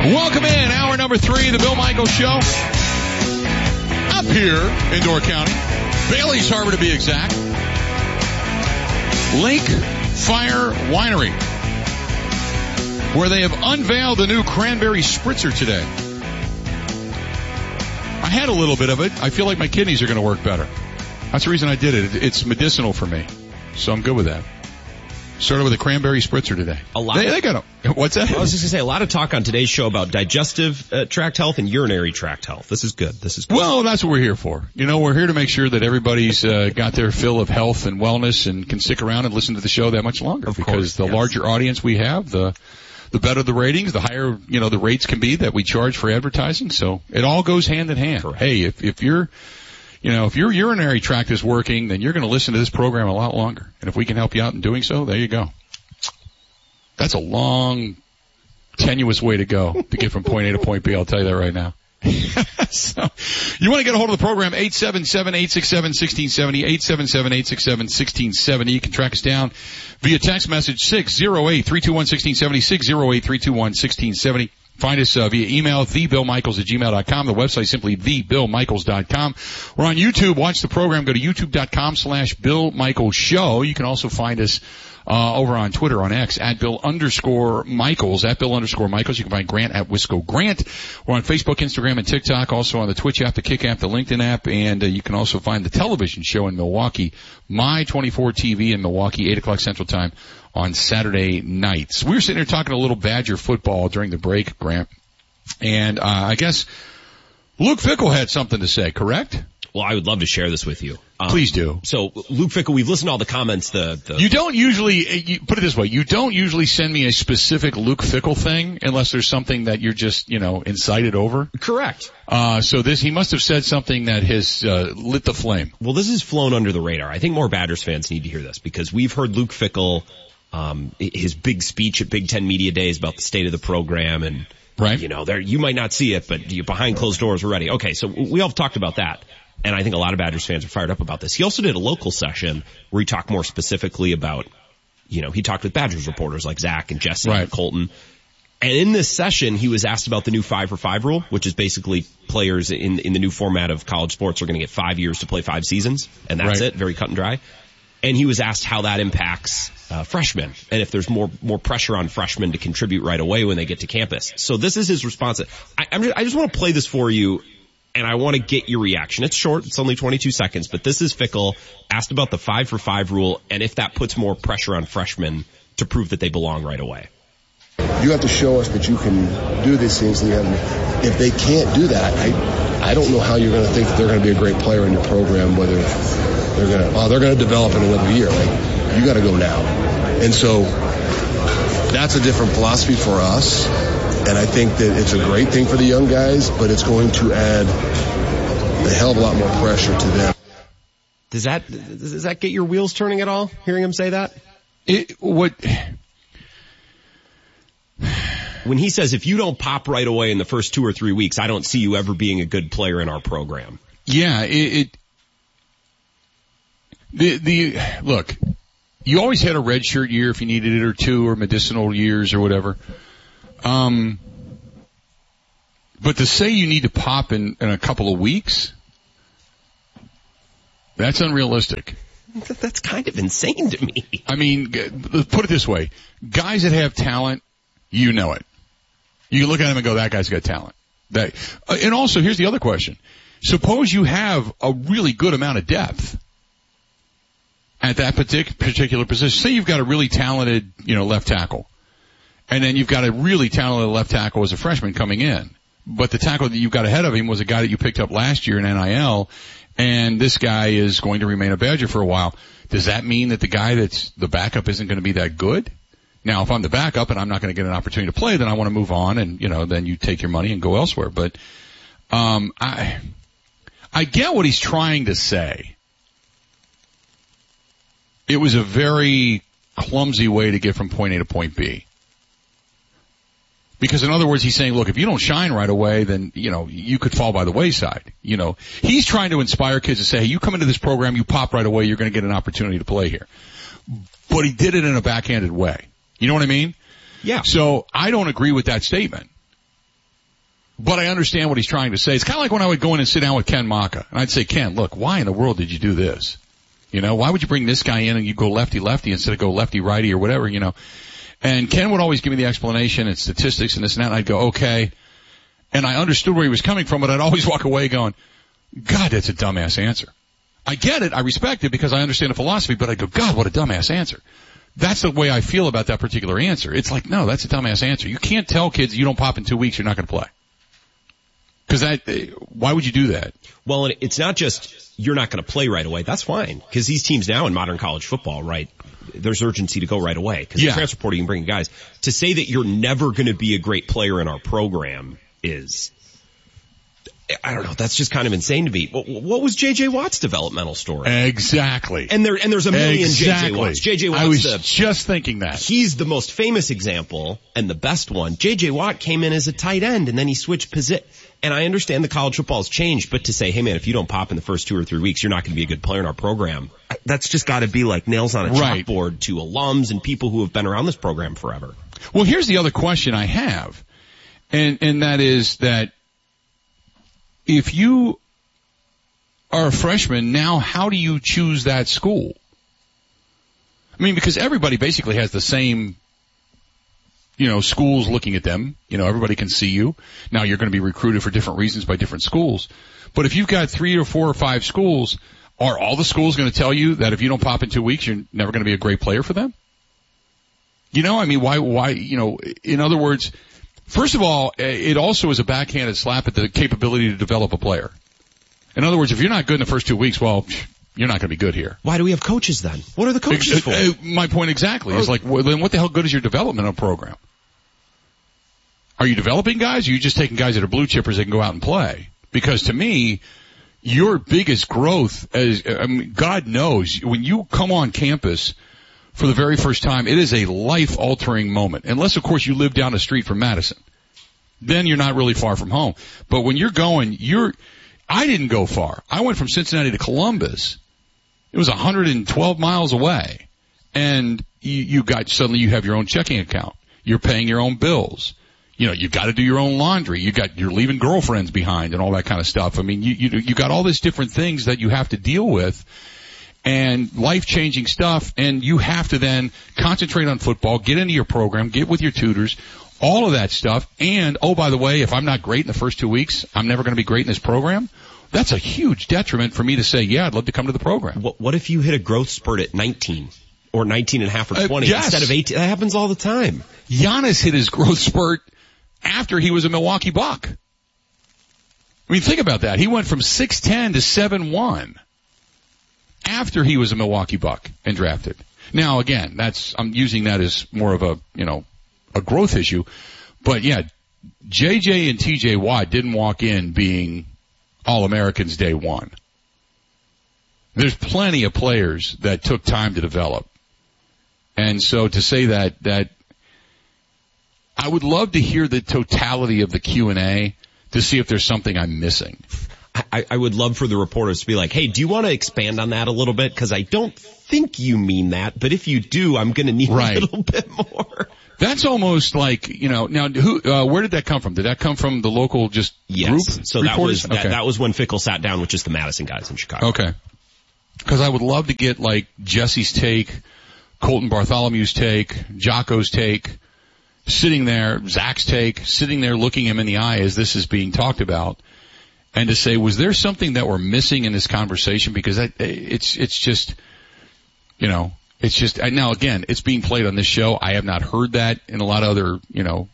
Welcome in, hour number 3 of the Bill Michaels Show. Up here in Door County. Bailey's Harbor to be exact. Lake Fire Winery, where they have unveiled the new cranberry spritzer today. I had a little bit of it. I feel like my kidneys are going to work better. That's the reason I did it. It's medicinal for me, so I'm good with that. Started with a cranberry spritzer today. They got a, what's that? I was just going to say, a lot of talk on today's show about digestive tract health and urinary tract health. This is good. Well, that's what we're here for. You know, we're here to make sure that everybody's got their fill of health and wellness and can stick around and listen to the show that much longer. Because the larger audience we have, the better the ratings, the higher, the rates can be that we charge for advertising. So it all goes hand in hand. Correct. Hey, if your urinary tract is working, then you're going to listen to this program a lot longer. And if we can help you out in doing so, there you go. That's a long, tenuous way to go to get from point A to point B. I'll tell you that right now. So, you want to get a hold of the program, 877-867-1670, 877-867-1670. You can track us down via text message 608-321-1670, 608-321-1670. Find us via email, thebillmichaels@gmail.com. The website simply thebillmichaels.com. We're on YouTube. Watch the program. Go to youtube.com/Bill Michaels Show. You can also find us over on Twitter, on X, at Bill_Michaels, at Bill_Michaels. You can find Grant at Wisco Grant. We're on Facebook, Instagram, and TikTok. Also on the Twitch app, the Kick app, the LinkedIn app, and you can also find the television show in Milwaukee, My 24 TV in Milwaukee, 8 o'clock Central Time on Saturday nights. We were sitting here talking a little Badger football during the break, Grant, and I guess Luke Fickell had something to say, correct? Well, I would love to share this with you. Please do. So, Luke Fickell, we've listened to all the comments. You don't usually, put it this way, you don't usually send me a specific Luke Fickell thing unless there's something that you're just, incited over. Correct. So he must have said something that has lit the flame. Well, this has flown under the radar. I think more Badgers fans need to hear this because we've heard Luke Fickell, his big speech at Big Ten Media Days about the state of the program and, right. You might not see it, but you're behind closed doors already. Okay, so we all talked about that. And I think a lot of Badgers fans are fired up about this. He also did a local session where he talked more specifically about, he talked with Badgers reporters like Zach and Jesse and Colton. And in this session, he was asked about the new 5-for-5 rule, which is basically players in the new format of college sports are going to get 5 years to play 5 seasons. And that's it. Very cut and dry. And he was asked how that impacts freshmen and if there's more pressure on freshmen to contribute right away when they get to campus. So this is his response. I just want to play this for you. And I want to get your reaction. It's short. It's only 22 seconds. But this is Fickell asked about the 5-for-5 rule and if that puts more pressure on freshmen to prove that they belong right away. You have to show us that you can do these things. If they can't do that, I don't know how you're going to think that they're going to be a great player in your program, whether they're going to develop in another year. You got to go now. And so that's a different philosophy for us. And I think that it's a great thing for the young guys, but it's going to add a hell of a lot more pressure to them. Does that get your wheels turning at all, hearing him say that? When he says, if you don't pop right away in the first 2 or 3 weeks, I don't see you ever being a good player in our program. Yeah, look, you always had a redshirt year if you needed it or 2 or medicinal years or whatever. But to say you need to pop in a couple of weeks, that's unrealistic. That's kind of insane to me. I mean, put it this way. Guys that have talent, you know it. You can look at him and go, that guy's got talent. And also, here's the other question. Suppose you have a really good amount of depth at that particular position. Say you've got a really talented, left tackle. And then you've got a really talented left tackle as a freshman coming in. But the tackle that you've got ahead of him was a guy that you picked up last year in NIL, and this guy is going to remain a Badger for a while. Does that mean that the guy that's the backup isn't going to be that good? Now, if I'm the backup and I'm not going to get an opportunity to play, then I want to move on and, then you take your money and go elsewhere. But, I get what he's trying to say. It was a very clumsy way to get from point A to point B. Because in other words, he's saying, look, if you don't shine right away, then, you could fall by the wayside. He's trying to inspire kids to say, hey, you come into this program, you pop right away, you're going to get an opportunity to play here. But he did it in a backhanded way. You know what I mean? Yeah. So I don't agree with that statement. But I understand what he's trying to say. It's kind of like when I would go in and sit down with Ken Maka, and I'd say, Ken, look, why in the world did you do this? You know, why would you bring this guy in and you go lefty-lefty instead of go lefty-righty or whatever, you know? And Ken would always give me the explanation and statistics and this and that, and I'd go, okay. And I understood where he was coming from, but I'd always walk away going, God, that's a dumbass answer. I get it, I respect it because I understand the philosophy, but I go, God, what a dumbass answer. That's the way I feel about that particular answer. It's like, no, that's a dumbass answer. You can't tell kids you don't pop in 2 weeks, you're not going to play. Because why would you do that? Well, and it's not just you're not going to play right away. That's fine. Because these teams now in modern college football, right, there's urgency to go right away. Because the transfer portal, you can bring guys. To say that you're never going to be a great player in our program is, I don't know, that's just kind of insane to me. What was J.J. Watt's developmental story? Exactly. And there's a million J.J. Watts. J.J. Watt's I was just thinking that. He's the most famous example and the best one. J.J. Watt came in as a tight end and then he switched position. And I understand the college football has changed, but to say, hey man, if you don't pop in the first 2 or 3 weeks, you're not going to be a good player in our program. That's just got to be like nails on a chalkboard to alums and people who have been around this program forever. Well, here's the other question I have. And that is that if you are a freshman, now how do you choose that school? I mean, because everybody basically has the same, you know, schools looking at them. You know, everybody can see you. Now you're going to be recruited for different reasons by different schools. But if you've got 3 or 4 or 5 schools, are all the schools going to tell you that if you don't pop in 2 weeks, you're never going to be a great player for them? You know, I mean, why, you know, in other words, first of all, it also is a backhanded slap at the capability to develop a player. In other words, if you're not good in the first 2 weeks, well, you're not going to be good here. Why do we have coaches then? What are the coaches for? My point exactly is like, well, then what the hell good is your developmental program? Are you developing guys or are you just taking guys that are blue chippers that can go out and play? Because to me, your biggest growth is, I mean, God knows, when you come on campus for the very first time, it is a life-altering moment. Unless, of course, you live down the street from Madison. Then you're not really far from home. But when you're going, I didn't go far. I went from Cincinnati to Columbus. It was 112 miles away. And suddenly you have your own checking account. You're paying your own bills. You know, you've got to do your own laundry. You're leaving girlfriends behind and all that kind of stuff. I mean, you got all these different things that you have to deal with and life-changing stuff, and you have to then concentrate on football, get into your program, get with your tutors, all of that stuff. And, oh, by the way, if I'm not great in the first 2 weeks, I'm never going to be great in this program. That's a huge detriment for me to say, yeah, I'd love to come to the program. What if you hit a growth spurt at 19 or 19 and a half or 20 yes. instead of 18? That happens all the time. Giannis hit his growth spurt after he was a Milwaukee Buck. I mean, think about that. He went from 6'10" to 7'1" after he was a Milwaukee Buck and drafted. Now, again, I'm using that as more of a, you know, a growth issue. But yeah, JJ and TJ Watt didn't walk in being All-Americans day one. There's plenty of players that took time to develop. And so to say that I would love to hear the totality of the Q&A to see if there's something I'm missing. I would love for the reporters to be like, hey, do you want to expand on that a little bit? Because I don't think you mean that, but if you do, I'm going to need a little bit more. That's almost like, you know, now where did that come from? Did that come from the local group? So reporters? that was when Fickle sat down with just the Madison guys in Chicago. Okay. Because I would love to get like Jesse's take, Colton Bartholomew's take, Jocko's take, sitting there, Zach's take, sitting there looking him in the eye as this is being talked about, and to say, was there something that we're missing in this conversation? Because it's just, you know, it's just, now again, it's being played on this show. I have not heard that in a lot of other, you know,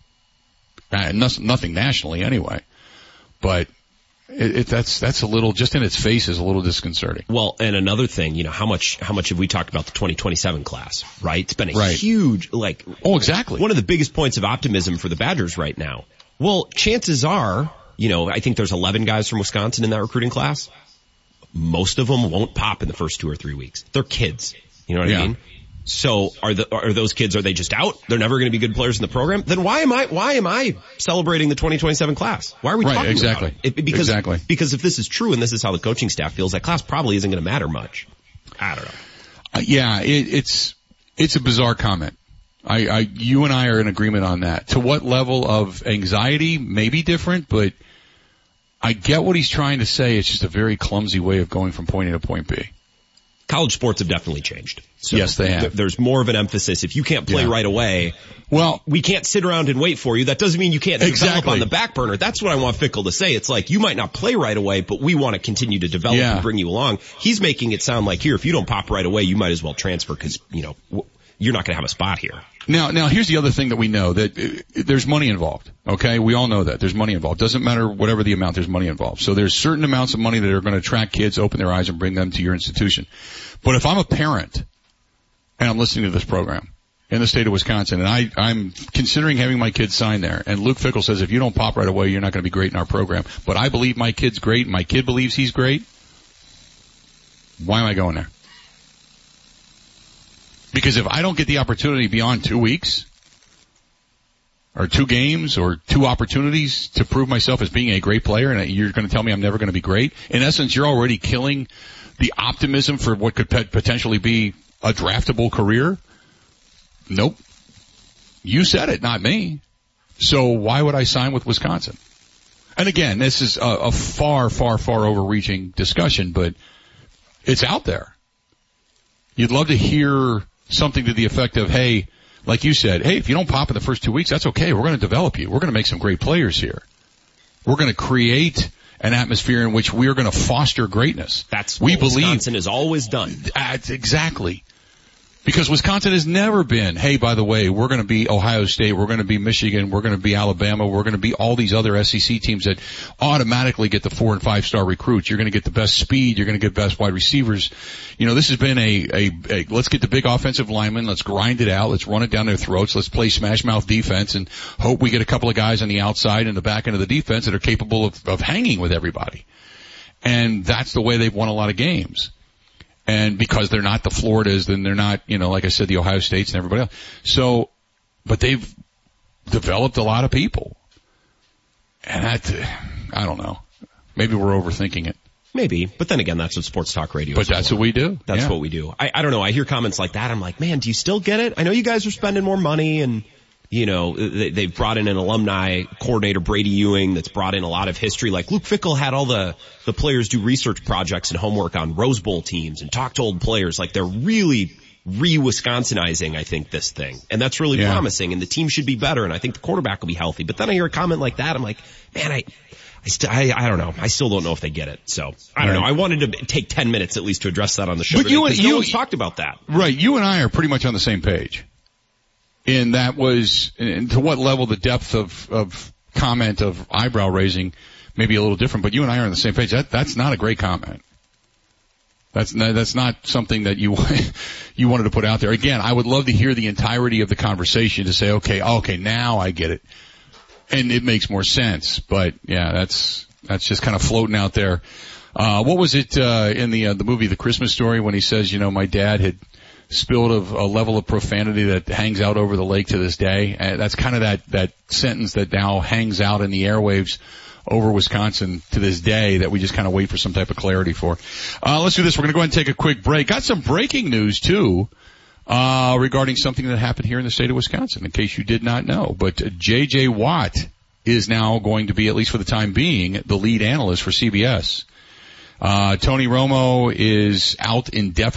nothing nationally anyway. But that's a little, just in its face is a little disconcerting. Well, and another thing, you know, how much have we talked about the 2027 class, right? It's been a huge, like, oh, exactly. One of the biggest points of optimism for the Badgers right now. Well, chances are, you know, I think there's 11 guys from Wisconsin in that recruiting class. Most of them won't pop in the first 2 or 3 weeks. They're kids. You know what I mean? So are those kids, are they just out? They're never going to be good players in the program? Then why am I celebrating the 2027 class? Why are we talking about it? Because if this is true and this is how the coaching staff feels, that class probably isn't going to matter much. I don't know. Yeah, it's a bizarre comment. You and I are in agreement on that. To what level of anxiety? Maybe different, but I get what he's trying to say. It's just a very clumsy way of going from point A to point B. College sports have definitely changed. So yes, they have. There's more of an emphasis. If you can't play right away, well, we can't sit around and wait for you. That doesn't mean you can't develop on the back burner. That's what I want Fickell to say. It's like, you might not play right away, but we want to continue to develop and bring you along. He's making it sound like, here, if you don't pop right away, you might as well transfer because, you're not going to have a spot here. Now, here's the other thing that we know, that there's money involved. Okay? We all know that. There's money involved. Doesn't matter whatever the amount, there's money involved. So there's certain amounts of money that are going to attract kids, open their eyes, and bring them to your institution. But if I'm a parent and I'm listening to this program in the state of Wisconsin, and I'm considering having my kids sign there, and Luke Fickell says, if you don't pop right away, you're not going to be great in our program, but I believe my kid's great and my kid believes he's great, why am I going there? Because if I don't get the opportunity beyond 2 weeks, or 2 games, or 2 opportunities to prove myself as being a great player, and you're going to tell me I'm never going to be great, in essence, you're already killing the optimism for what could potentially be a draftable career. Nope. You said it, not me. So why would I sign with Wisconsin? And again, this is a far, far, far overreaching discussion, but it's out there. You'd love to hear something to the effect of, hey, like you said, hey, if you don't pop in the first 2 weeks, that's okay. We're going to develop you. We're going to make some great players here. We're going to create an atmosphere in which we're going to foster greatness. That's what Wisconsin has always done. Exactly. Because Wisconsin has never been, hey, by the way, we're going to be Ohio State, we're going to be Michigan, we're going to be Alabama, we're going to be all these other SEC teams that automatically get the 4- and 5-star recruits. You're going to get the best speed, you're going to get best wide receivers. This has been a let's get the big offensive linemen, let's grind it out, let's run it down their throats, let's play smash mouth defense and hope we get a couple of guys on the outside and the back end of the defense that are capable of hanging with everybody. And that's the way they've won a lot of games. And because they're not the Floridas, then they're not, like I said, the Ohio States and everybody else. So, but they've developed a lot of people. And I don't know. Maybe we're overthinking it. Maybe. But then again, that's what sports talk radio is. But that's what we do. That's what we do. I don't know. I hear comments like that. I'm like, man, do you still get it? I know you guys are spending more money and, they've brought in an alumni coordinator, Brady Ewing, that's brought in a lot of history. Like Luke Fickell had all the players do research projects and homework on Rose Bowl teams and talk to old players. Like they're really re-Wisconsinizing, I think, this thing. And that's really promising, and the team should be better, and I think the quarterback will be healthy. But then I hear a comment like that, I'm like, man, I don't know. I still don't know if they get it. So, I don't know. I wanted to take 10 minutes at least to address that on the show. But no one's talked about that. Right. You and I are pretty much on the same page. And that was, and to what level the depth of comment of eyebrow raising may be a little different, but you and I are on the same page. That's not a great comment. That's not something that you wanted to put out there. Again, I would love to hear the entirety of the conversation to say, okay, now I get it. And it makes more sense. But yeah, that's just kind of floating out there. What was it, in the movie The Christmas Story when he says, my dad had spilled a level of profanity that hangs out over the lake to this day. That's kind of that sentence that now hangs out in the airwaves over Wisconsin to this day that we just kind of wait for some type of clarity for. Let's do this. We're going to go ahead and take a quick break. Got some breaking news too, regarding something that happened here in the state of Wisconsin, in case you did not know. But J.J. Watt is now going to be, at least for the time being, the lead analyst for CBS. Tony Romo is out indefinitely.